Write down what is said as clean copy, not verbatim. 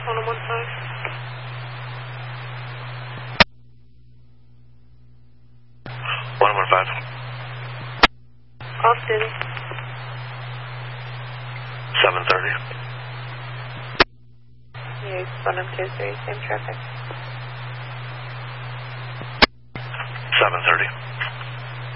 1015. Off duty. 730. Use 1023, same traffic. 730.